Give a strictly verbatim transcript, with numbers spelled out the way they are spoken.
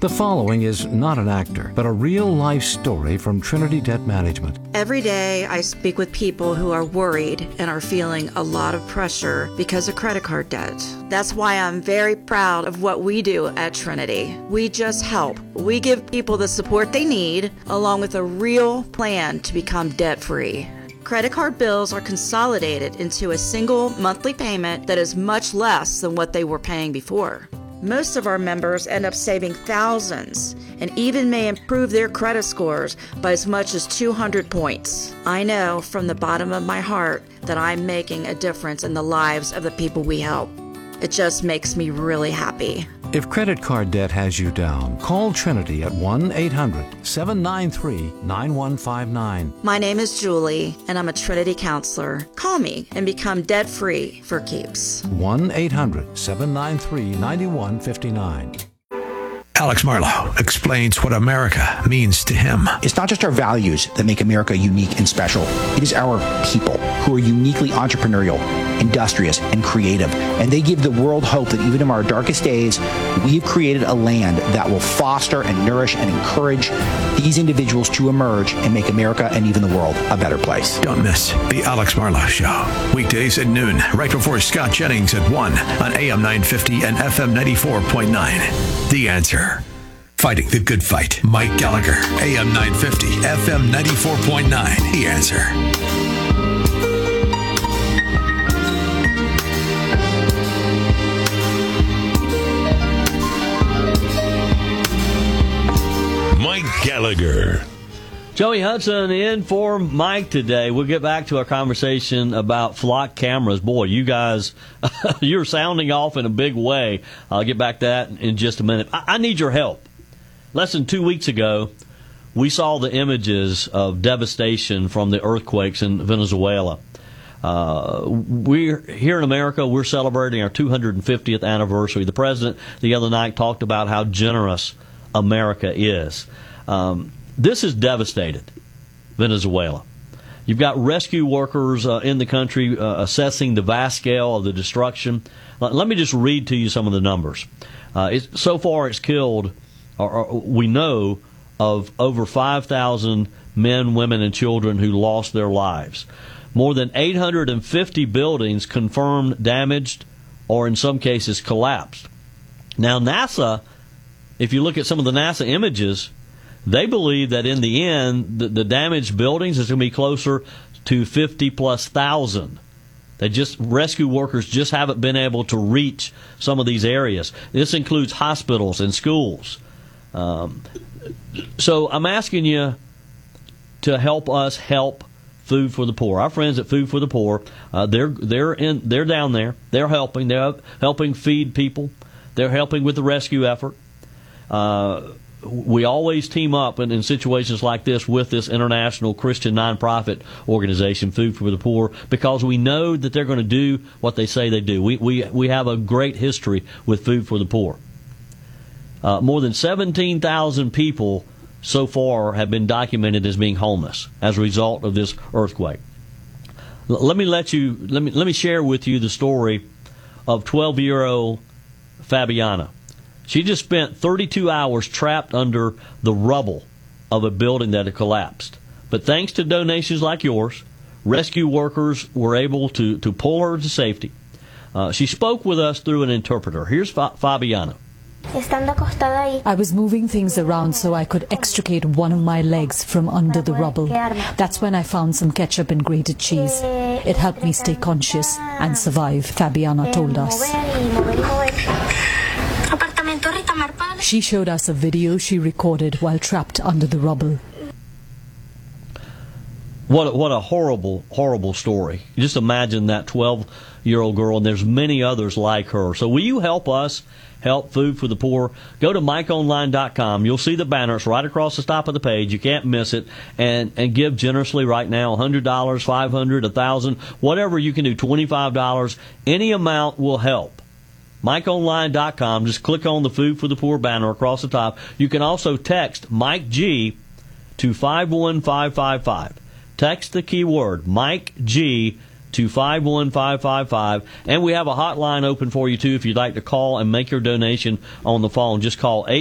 The following is not an actor, but a real-life story from Trinity Debt Management. Every day I speak with people who are worried and are feeling a lot of pressure because of credit card debt. That's why I'm very proud of what we do at Trinity. We just help. We give people the support they need, along with a real plan to become debt-free. Credit card bills are consolidated into a single monthly payment that is much less than what they were paying before. Most of our members end up saving thousands and even may improve their credit scores by as much as two hundred points. I know from the bottom of my heart that I'm making a difference in the lives of the people we help. It just makes me really happy. If credit card debt has you down, call Trinity at one eight hundred, seven nine three, nine one five nine. My name is Julie, and I'm a Trinity counselor. Call me and become debt-free for keeps. one eight hundred, seven nine three, nine one five nine. Alex Marlow explains what America means to him. It's not just our values that make America unique and special. It is our people who are uniquely entrepreneurial, industrious, and creative. And they give the world hope that even in our darkest days, we've created a land that will foster and nourish and encourage these individuals to emerge and make America and even the world a better place. Don't miss the Alex Marlow Show. Weekdays at noon, right before Scott Jennings at one on A M nine fifty and F M ninety-four point nine. The Answer. Fighting the good fight. Mike Gallagher, A M nine fifty, F M ninety-four point nine. The Answer. Mike Gallagher. Joey Hudson in for Mike today. We'll get back to our conversation about flock cameras. Boy, you guys, you're sounding off in a big way. I'll get back to that in just a minute. I, I need your help. Less than two weeks ago, we saw the images of devastation from the earthquakes in Venezuela. Uh, we're here in America, we're celebrating our two hundred fiftieth anniversary. The president the other night talked about how generous America is. Um, this is devastated Venezuela. You've got rescue workers uh, in the country uh, assessing the vast scale of the destruction. Let, let me just read to you some of the numbers. Uh, it's, so far, it's killed, or, or we know, of over five thousand men, women, and children who lost their lives. More than eight hundred fifty buildings confirmed damaged or, in some cases, collapsed. Now, NASA, if you look at some of the NASA images, they believe that in the end, the, the damaged buildings is going to be closer to fifty plus thousand. They just rescue workers just haven't been able to reach some of these areas. This includes hospitals and schools. Um, so I'm asking you to help us help Food for the Poor. Our friends at Food for the Poor, uh, they're they're in they're down there. They're helping. They're helping feed people. They're helping with the rescue effort. Uh, we always team up in, in situations like this with this international Christian nonprofit organization, Food for the Poor, because we know that they're going to do what they say they do. We we we have a great history with Food for the Poor. Uh, more than seventeen thousand people so far have been documented as being homeless as a result of this earthquake. L- let me let you let me let me share with you the story of twelve-year-old Fabiana. She just spent thirty-two hours trapped under the rubble of a building that had collapsed. But thanks to donations like yours, rescue workers were able to, to pull her to safety. Uh, she spoke with us through an interpreter. Here's Fa- Fabiana. I was moving things around so I could extricate one of my legs from under the rubble. That's when I found some ketchup and grated cheese. It helped me stay conscious and survive, Fabiana told us. She showed us a video she recorded while trapped under the rubble. What a, what a horrible, horrible story. Just imagine that twelve-year-old girl, and there's many others like her. So will you help us help Food for the Poor? Go to Mike Online dot com. You'll see the banner. It's right across the top of the page. You can't miss it. And, and give generously right now, one hundred dollars, five hundred dollars, one thousand dollars, whatever you can do, twenty-five dollars. Any amount will help. Mike Online dot com. Just click on the Food for the Poor banner across the top. You can also text Mike G to five one five five five. Text the keyword Mike G to five one five five five. And we have a hotline open for you, too, if you'd like to call and make your donation on the phone. Just call eight